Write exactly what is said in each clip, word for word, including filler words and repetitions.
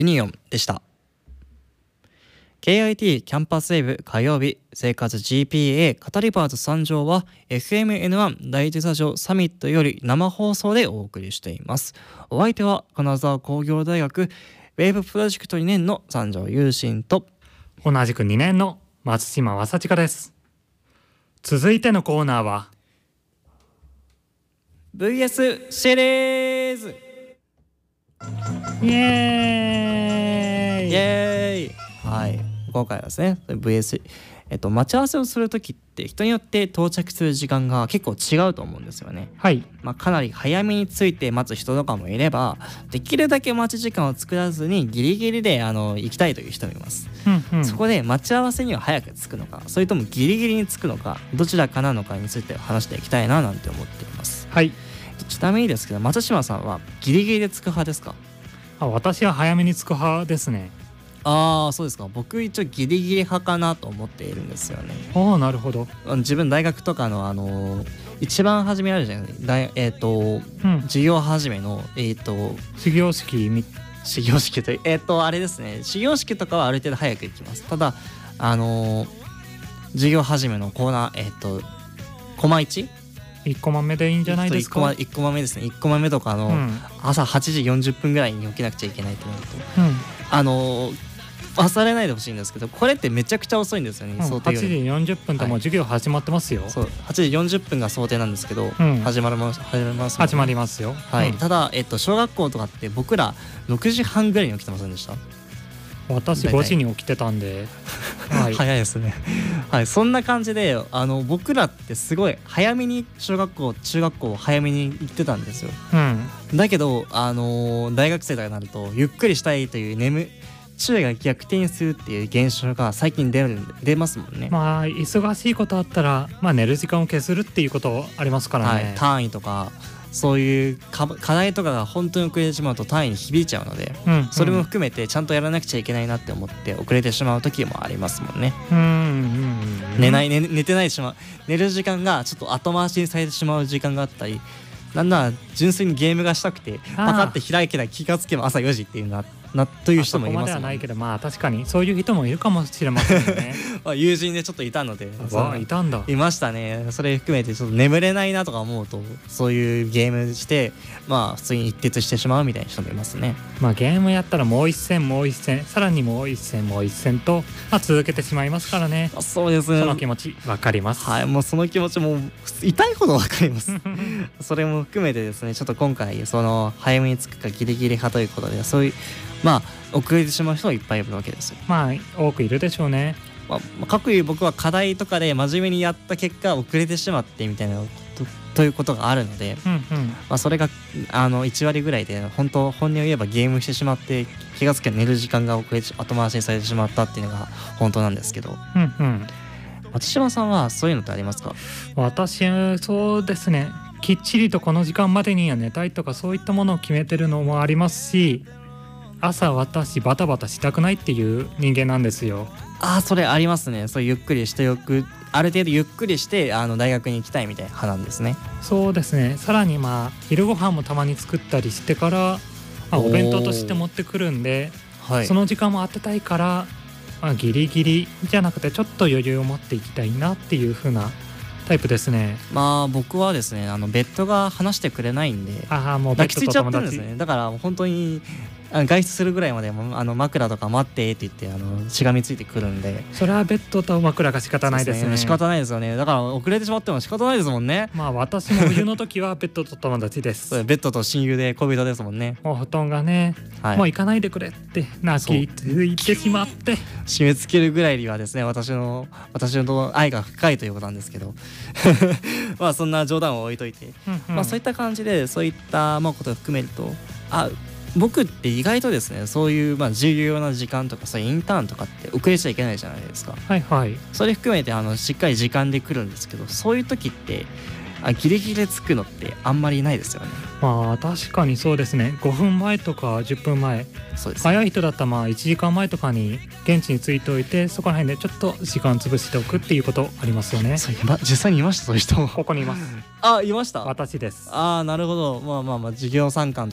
ユニオンでした。 ケーアイティー キャンパスウェーブ火曜日生活 ジーピーエー カタリバーズ参上は エフエムエヌワン 第一スタジオサミットより生放送でお送りしています。お相手は金沢工業大学ウェーブプロジェクトにねんの三条優心と同じくにねんの松島正親です。続いてのコーナーはブイエス シリーズ。 イエーイイエーイ。はい、今回はですね ブイエス、えっと、待ち合わせをする時って人によって到着する時間が結構違うと思うんですよね。 はい、 まあ、かなり早めに着いて待つ人とかもいれば、できるだけ待ち時間を作らずにギリギリであの行きたいという人もいます、 うんうん、 そこで待ち合わせには早く着くのか、それともギリギリに着くのか、どちらかなのかについて話していきたいななんて思っています。 はい、 ちなみにですけど松島さんはギリギリで着く派ですか？ あ、私は早めに着く派ですね。 ああ、そうですか。僕一応ギリギリ派かなと思っているんですよね。 ああ、なるほど。 自分大学とかのあのー、一番初めあるじゃない、えっ、ー、と、 うん、 授業始めのえっ、ー、と始業式み始業式とえっ、ー、とあれですね。始業式とかはある程度早く行きます。ただあのー、授業始めのコーナーえっ、ー、とコマいちいっコマ目でいいんじゃないですか。 いっコマ目ですね。いっコマ目とかの、うん、朝はちじよんじゅっぷんぐらいに起きなくちゃいけないとなると、うん、あのー忘れないでほしいんですけど、これってめちゃくちゃ遅いんですよね、うん、想定より。はちじよんじゅっぷんともう授業始まってますよ、はい、 そうはちじよんじゅっぷんが想定なんですけど、うん、始まります始まります、 ね、始まりますよ、 はい、 うん、 ただ、えっと、小学校とかって僕らろくじはんぐらいに起きてませんでした？ 私ごじに起きてたんで、 はい、早いですねはい、そんな感じであの僕らってすごい早めに小学校中学校早めに行ってたんですよ、うん、だけど、あのー、大学生とかになるとゆっくりしたいという眠周囲が逆転するっていう現象が最近出る出ますもんね。 まあ忙しいことあったら、まあ、寝る時間を削るっていうことありますからね、 はい、単位とかそういう課題とかが本当に遅れてしまうと単位に響いちゃうので、うんうん、それも含めてちゃんとやらなくちゃいけないなって思って遅れてしまう時もありますもんね。うんうんうん、寝ない、寝、寝てないしまう寝る時間がちょっと後回しにされてしまう時間があったり、なんなら純粋にゲームがしたくてパカって開けたら気がつけば朝よじっていうのがなという人もいますもんね。 そこまではないけど、まあ確かにそういう人もいるかもしれませんね友人でちょっといたのでわあいたんだいましたね。それ含めてちょっと眠れないなとか思うとそういうゲームしてまあ普通に一徹してしまうみたいな人もいますね。 まあゲームやったらもう一戦もう一戦さらにもう一戦もう一戦と、まあ、続けてしまいますからね。 そうですね。 その気持ちわかります。 はい、もうその気持ちも痛いほどわかりますそれも含めてですね、ちょっと今回その早めに着くかギリギリ派ということで、そういうまあ遅れてしまう人がいっぱいいるわけですよ。まあ多くいるでしょうね。 まあ、かくいう僕は課題とかで真面目にやった結果遅れてしまってみたいなことということがあるので、うんうん、まあ、それがあのいち割ぐらいで本当本音を言えばゲームしてしまって気がつけば寝る時間が遅れて後回しにされてしまったっていうのが本当なんですけど、うんうん、松島さんはそういうのってありますか？ 私そうですね、きっちりとこの時間までには寝たいとかそういったものを決めてるのもありますし、朝私バタバタしたくないっていう人間なんですよ。 ああ、それありますね。そうゆっくりしてよくある程度ゆっくりしてあの大学に行きたいみたいな派なんですね。 そうですね。さらにまあ昼ご飯もたまに作ったりしてから、まあ、お弁当として持ってくるんで、はい、その時間も当てたいから、まあ、ギリギリじゃなくてちょっと余裕を持っていきたいなっていう風なタイプですね。 まあ僕はですね、あのベッドが離してくれないんで、 ああもう抱きついちゃってるんですね。だから本当に外出するぐらいまであの枕とか待ってって言ってあのしがみついてくるんで、 それはベッドと枕が仕方ないですね。 そうですね、仕方ないですよね。だから遅れてしまっても仕方ないですもんね。 まあ私も冬の時はベッドと友達ですベッドと親友で恋人ですもんね。 もう布団がね、はい、もう行かないでくれって泣き言ってしまって締め付けるぐらいにはですね、私の私の愛が深いということなんですけどまあそんな冗談を置いといて、うんうん、まあそういった感じでそういったまあことを含めると、あ僕って意外とですね、そういうまあ重要な時間とかそういうインターンとかって遅れちゃいけないじゃないですか。 はいはい。 それ含めてあのしっかり時間で来るんですけど、そういう時ってあギリギリで着くのってあんまりないですよね。 まあ確かにそうですね。ごふんまえとかじゅっぷんまえ、そうです、ね、早い人だったらまあいちじかんまえとかに現地に着いておいて、そこら辺でちょっと時間潰しておくっていうことありますよね。 そう実際にいました、そういう人。 ここにいます。 あ、いました。 私です。 あ、なるほど。まあまあまあ授業参観とか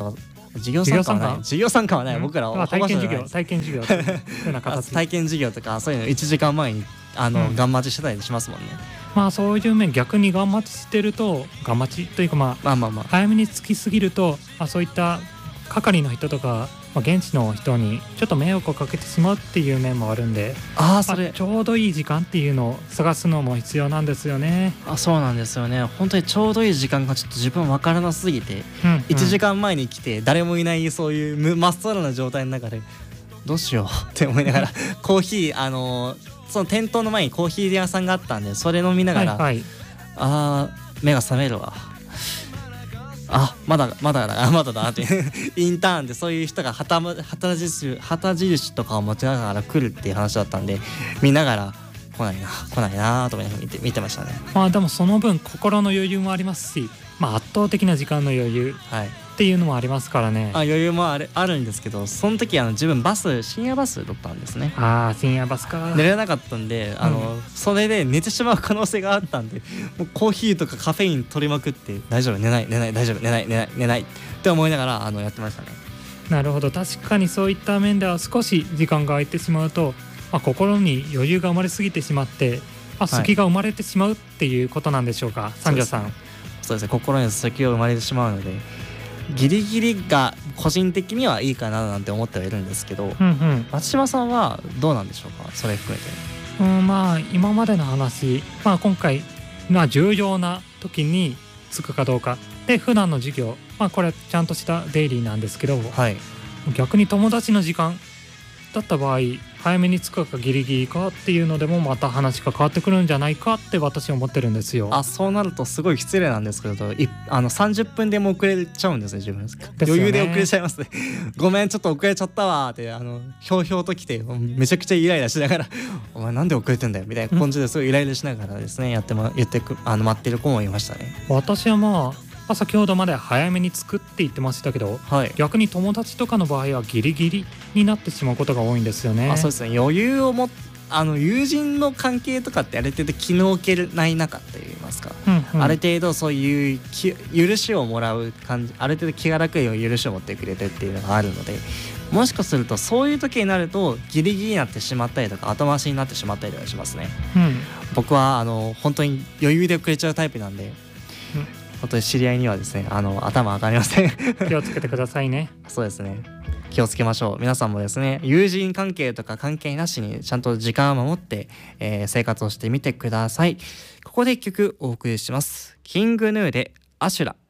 授業参加はない授業参加はない、うん、僕らは体験授業体験授業というような形体験授業とかそういうのいちじかんまえにあの、うん、ガン待ちしてたりしますもんね。 まあそういう面逆にガン待ちしてるとガン待ちというかまあ、まあまあまあ、早めに着きすぎると、まあ、そういった係の人とか、まあ、現地の人にちょっと迷惑をかけてしまうっていう面もあるんで、あそれちょうどいい時間っていうのを探すのも必要なんですよね。 あそうなんですよね。本当にちょうどいい時間がちょっと自分分からなすぎて、うんうん、いちじかんまえに来て誰もいないそういう真っ空な状態の中でどうしようって思いながらコーヒーあのその店頭の前にコーヒー屋さんがあったんでそれ飲みながら、はいはい、あ目が覚めるわあまだまだだまだだってインターンでそういう人が旗旗印旗印とかを持ちながら来るっていう話だったんで見ながら来ないな来ないなとか見て見てましたね。 まあでもその分心の余裕もありますし、まあ、圧倒的な時間の余裕っていうのもありますからね、はい、 あ余裕もある、あるんですけどその時あの自分バス深夜バスだったんですね。 あ深夜バスか寝れなかったんであの、うん、それで寝てしまう可能性があったんでもうコーヒーとかカフェイン取りまくって大丈夫寝ない寝ない大丈夫寝ない寝ない寝ないって思いながらあのやってましたね。 なるほど確かにそういった面では少し時間が空いてしまうと、まあ、心に余裕が生まれすぎてしまって、まあ、隙が生まれてしまうっていうことなんでしょうか、はい、三条さん。 そうですね心に隙が生まれてしまうのでギリギリが個人的にはいいかななんて思ってはいるんですけど、うんうん、松島さんはどうなんでしょうかそれ含めて。 うんまあ今までの話、まあ、今回、まあ、重要な時につくかどうかで普段の授業、まあ、これちゃんとしたデイリーなんですけど、はい、逆に友達の時間だった場合早めに着くかギリギリかっていうのでもまた話が変わってくるんじゃないかって私は思ってるんですよ。 あそうなるとすごい失礼なんですけどいあのさんじゅっぷんでも遅れちゃうんですね自分です、ね、余裕で遅れちゃいますねごめんちょっと遅れちゃったわってあのひょうひょうと来てめちゃくちゃイライラしながらお前なんで遅れてんだよみたいな感じですごいイライラしながらですねやっても言ってくあの待ってる子もいましたね。 私はまあ先ほどまで早めに着くって言ってましたけど、はい、逆に友達とかの場合はギリギリになってしまうことが多いんですよね。 あそうですね余裕をもあの友人の関係とかってある程度気の置けない中といいますか、うんうん、ある程度そういう許しをもらう感じある程度気が楽に許しを持ってくれてっていうのがあるのでもしかするとそういう時になるとギリギリになってしまったりとか後回しになってしまったりとかしますね、うん、僕はあの本当に余裕で遅れちゃうタイプなんで、うん本当に知り合いにはですねあの頭上がりません気をつけてくださいねそうですね気をつけましょう。皆さんもですね友人関係とか関係なしにちゃんと時間を守って、えー、生活をしてみてください。ここで一曲お送りします。キングヌーでアシュラ。